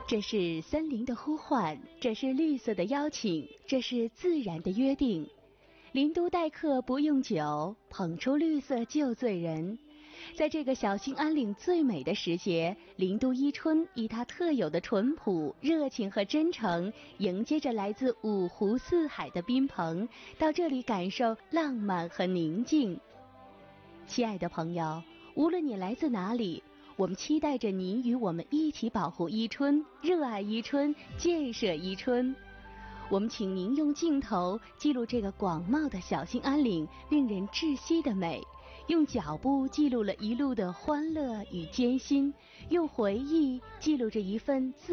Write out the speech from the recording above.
这是森林的呼唤，这是绿色的邀请，这是自然的约定。林都待客不用酒，捧出绿色就醉人。在这个小兴安岭最美的时节，林都伊春以它特有的淳朴、热情和真诚，迎接着来自五湖四海的宾朋，到这里感受浪漫和宁静。亲爱的朋友，无论你来自哪里，我们期待着您与我们一起保护伊春，热爱伊春，建设伊春。我们请您用镜头记录这个广袤的小兴安岭令人窒息的美，用脚步记录了一路的欢乐与艰辛，用回忆记录着一份自